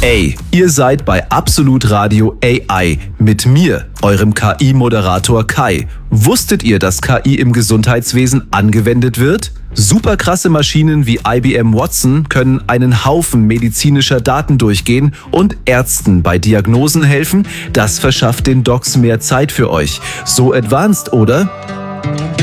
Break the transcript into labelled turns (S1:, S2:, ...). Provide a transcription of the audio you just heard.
S1: Ey, ihr seid bei Absolut Radio AI mit mir, eurem KI-Moderator Kai. Wusstet ihr, dass KI im Gesundheitswesen angewendet wird? Superkrasse Maschinen wie IBM Watson können einen Haufen medizinischer Daten durchgehen und Ärzten bei Diagnosen helfen. Das verschafft den Docs mehr Zeit für euch. So advanced, oder?